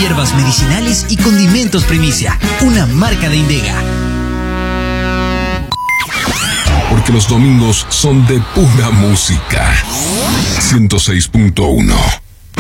hierbas medicinales y condimentos Primicia, una marca de Indega. Porque los domingos son de pura música. 106.1